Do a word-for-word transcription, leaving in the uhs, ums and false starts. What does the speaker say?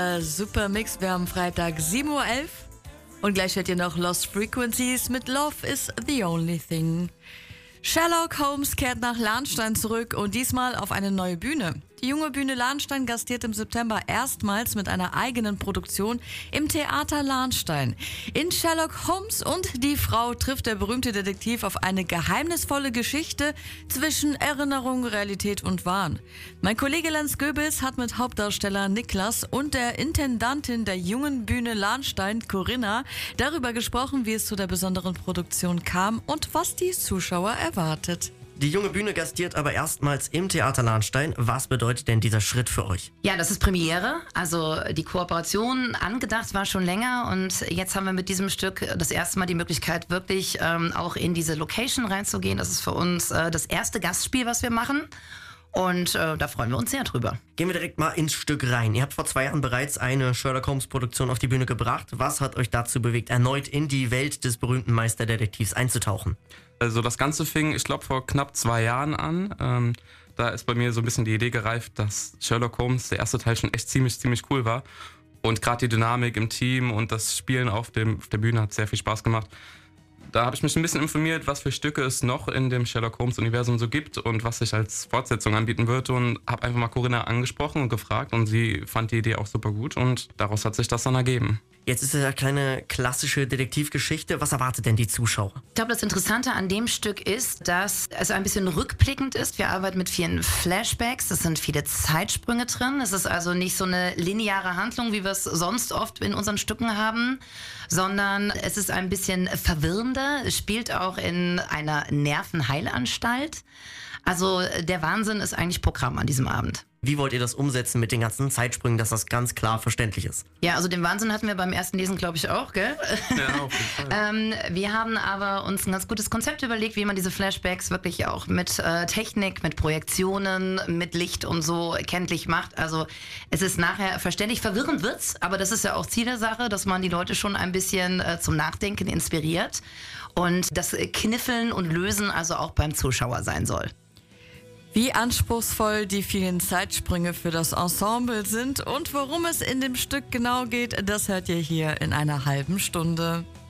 Äh, super Mix, wir haben Freitag sieben Uhr elf und gleich hört ihr noch Lost Frequencies mit Love is the Only Thing. Sherlock Holmes kehrt nach Lahnstein zurück und diesmal auf eine neue Bühne. Die junge Bühne Lahnstein gastiert im September erstmals mit einer eigenen Produktion im Theater Lahnstein. In Sherlock Holmes und die Frau trifft der berühmte Detektiv auf eine geheimnisvolle Geschichte zwischen Erinnerung, Realität und Wahn. Mein Kollege Lenz Goebbels hat mit Hauptdarsteller Niklas und der Intendantin der jungen Bühne Lahnstein, Corinna, darüber gesprochen, wie es zu der besonderen Produktion kam und was die Zuschauer erwartet. Die junge Bühne gastiert aber erstmals im Theater Lahnstein. Was bedeutet denn dieser Schritt für euch? Ja, das ist Premiere. Also die Kooperation angedacht war schon länger und jetzt haben wir mit diesem Stück das erste Mal die Möglichkeit, wirklich ähm, auch in diese Location reinzugehen. Das ist für uns äh, das erste Gastspiel, was wir machen. Und äh, da freuen wir uns sehr drüber. Gehen wir direkt mal ins Stück rein. Ihr habt vor zwei Jahren bereits eine Sherlock Holmes Produktion auf die Bühne gebracht. Was hat euch dazu bewegt, erneut in die Welt des berühmten Meisterdetektivs einzutauchen? Also das Ganze fing, ich glaube, vor knapp zwei Jahren an. Ähm, da ist bei mir so ein bisschen die Idee gereift, dass Sherlock Holmes, der erste Teil, schon echt ziemlich, ziemlich cool war. Und gerade die Dynamik im Team und das Spielen auf, dem, auf der Bühne hat sehr viel Spaß gemacht. Da habe ich mich ein bisschen informiert, was für Stücke es noch in dem Sherlock Holmes-Universum so gibt und was sich als Fortsetzung anbieten wird. Und habe einfach mal Corinna angesprochen und gefragt und sie fand die Idee auch super gut und daraus hat sich das dann ergeben. Jetzt ist es ja keine klassische Detektivgeschichte. Was erwartet denn die Zuschauer? Ich glaube, das Interessante an dem Stück ist, dass es ein bisschen rückblickend ist. Wir arbeiten mit vielen Flashbacks, es sind viele Zeitsprünge drin. Es ist also nicht so eine lineare Handlung, wie wir es sonst oft in unseren Stücken haben, sondern es ist ein bisschen verwirrender. Es spielt auch in einer Nervenheilanstalt. Also der Wahnsinn ist eigentlich Programm an diesem Abend. Wie wollt ihr das umsetzen mit den ganzen Zeitsprüngen, dass das ganz klar verständlich ist? Ja, also den Wahnsinn hatten wir beim ersten Lesen, glaube ich, auch, gell? Ja, auf jeden Fall. ähm, wir haben aber uns ein ganz gutes Konzept überlegt, wie man diese Flashbacks wirklich auch mit äh, Technik, mit Projektionen, mit Licht und so kenntlich macht. Also es ist nachher verständlich, verwirrend wird's, aber das ist ja auch Ziel der Sache, dass man die Leute schon ein bisschen äh, zum Nachdenken inspiriert und das Kniffeln und Lösen also auch beim Zuschauer sein soll. Wie anspruchsvoll die vielen Zeitsprünge für das Ensemble sind und worum es in dem Stück genau geht, das hört ihr hier in einer halben Stunde.